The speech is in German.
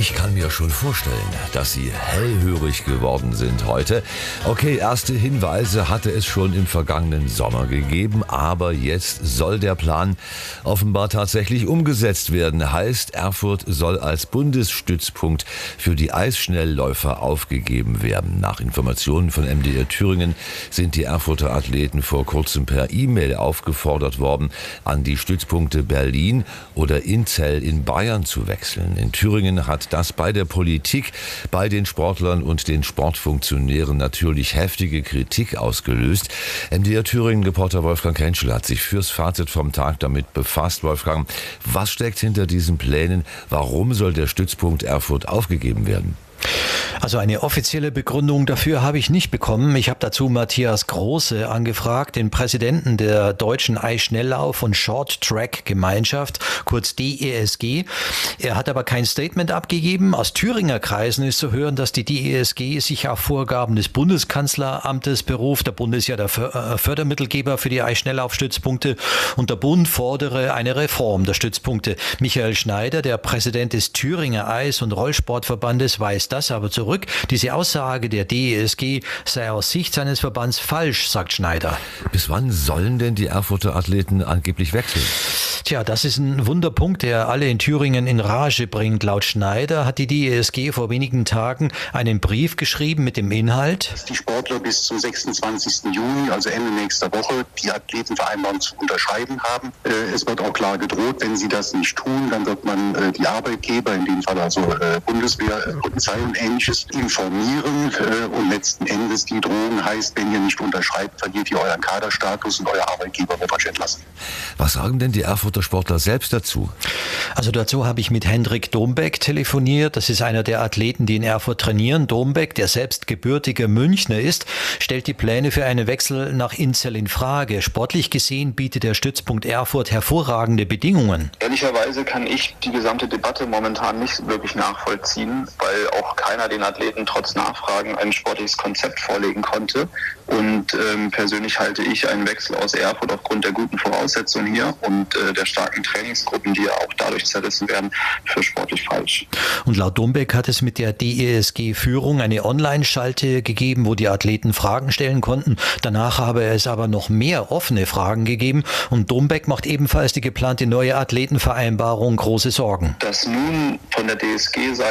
Ich kann mir schon vorstellen, dass Sie hellhörig geworden sind heute. Okay, erste Hinweise hatte es schon im vergangenen Sommer gegeben, aber jetzt soll der Plan offenbar tatsächlich umgesetzt werden. Heißt, Erfurt soll als Bundesstützpunkt für die Eisschnellläufer aufgegeben werden. Nach Informationen von MDR Thüringen sind die Erfurter Athleten vor kurzem per E-Mail aufgefordert worden, an die Stützpunkte Berlin oder Inzell in Bayern zu wechseln. In Thüringen hat das bei der Politik, bei den Sportlern und den Sportfunktionären natürlich heftige Kritik ausgelöst. MDR Thüringen-Reporter Wolfgang Henschel hat sich fürs Fazit vom Tag damit befasst. Wolfgang, was steckt hinter diesen Plänen? Warum soll der Stützpunkt Erfurt aufgegeben werden? Also eine offizielle Begründung dafür habe ich nicht bekommen. Ich habe dazu Matthias Große angefragt, den Präsidenten der Deutschen Eisschnelllauf- und Short-Track-Gemeinschaft, kurz DESG. Er hat aber kein Statement abgegeben. Aus Thüringer Kreisen ist zu hören, dass die DESG sich auf Vorgaben des Bundeskanzleramtes beruft. Der Bund ist ja der Fördermittelgeber für die Eisschnelllaufstützpunkte und der Bund fordere eine Reform der Stützpunkte. Michael Schneider, der Präsident des Thüringer Eis- und Rollsportverbandes, weist das aber zurück. Diese Aussage der DESG sei aus Sicht seines Verbands falsch, sagt Schneider. Bis wann sollen denn die Erfurter Athleten angeblich wechseln? Tja, das ist ein Wunderpunkt, der alle in Thüringen in Rage bringt. Laut Schneider hat die DESG vor wenigen Tagen einen Brief geschrieben mit dem Inhalt: Dass die Sportler bis zum 26. Juni, also Ende nächster Woche, die Athletenvereinbarung zu unterschreiben haben. Es wird auch klar gedroht, wenn sie das nicht tun, dann wird man die Arbeitgeber, in dem Fall also Bundeswehr, Polizei und Ähnliches, informieren. Und letzten Endes die Drohung heißt, wenn ihr nicht unterschreibt, verliert ihr euren Kaderstatus und euer Arbeitgeber wird euch entlassen. Was sagen denn die Erfurter Sportler selbst dazu? Also dazu habe ich mit Hendrik Dombeck telefoniert. Das ist einer der Athleten, die in Erfurt trainieren. Dombeck, der selbst gebürtiger Münchner ist, stellt die Pläne für einen Wechsel nach Inzell in Frage. Sportlich gesehen bietet der Stützpunkt Erfurt hervorragende Bedingungen. Ehrlicherweise kann ich die gesamte Debatte momentan nicht wirklich nachvollziehen, weil auch keiner den Athleten trotz Nachfragen ein sportliches Konzept vorlegen konnte. Und persönlich halte ich einen Wechsel aus Erfurt aufgrund der guten Voraussetzungen hier und der starken Trainingsgruppen, die ja auch dadurch zerrissen werden, für sportlich falsch. Und laut Dombeck hat es mit der DESG-Führung eine Online-Schalte gegeben, wo die Athleten Fragen stellen konnten. Danach habe es aber noch mehr offene Fragen gegeben. Und Dombeck macht ebenfalls die geplante neue Athletenvereinbarung große Sorgen. Dass nun von der DSG-Seite